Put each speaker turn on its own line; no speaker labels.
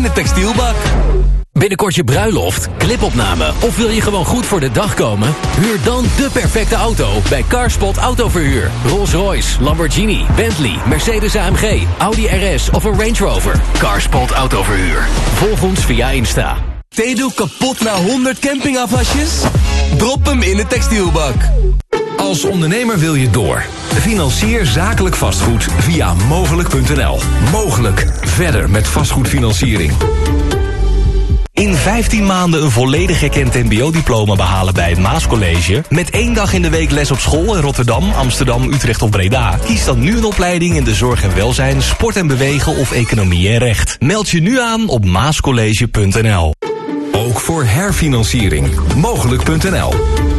de textielbak.
Binnenkort je bruiloft, clipopname of wil je gewoon goed voor de dag komen? Huur dan de perfecte auto bij Carspot Autoverhuur. Rolls-Royce, Lamborghini, Bentley, Mercedes-AMG, Audi RS of een Range Rover. Carspot Autoverhuur. Volg ons via Insta.
Theedoek kapot na 100 campingafwasjes? Drop hem in de textielbak.
Als ondernemer wil je door. Financier zakelijk vastgoed via mogelijk.nl. Mogelijk. Verder met vastgoedfinanciering.
In 15 maanden een volledig erkend mbo-diploma behalen bij het Maascollege. Met 1 dag in de week les op school in Rotterdam, Amsterdam, Utrecht of Breda. Kies dan nu een opleiding in de zorg en welzijn, sport en bewegen of economie en recht. Meld je nu aan op maascollege.nl.
Ook voor herfinanciering. Mogelijk.nl.